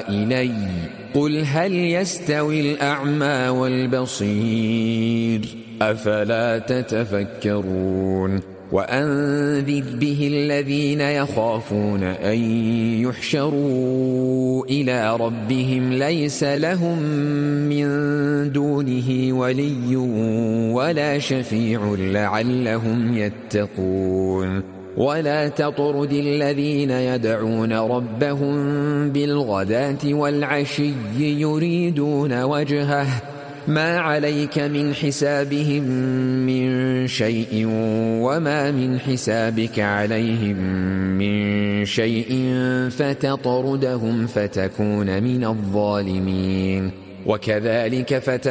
إلي قل هل يستوي الأعمى والبصير أفلا تتفكرون وأنذر به الذين يخافون أن يحشروا إلى ربهم ليس لهم من دونه ولي ولا شفيع لعلهم يتقون ولا تطرد الذين يدعون ربهم بالغداة والعشي يريدون وجهه ما عليك من حسابهم من شيء وما من حسابك عليهم من شيء فتطردهم فتكون من الظالمين وكذلك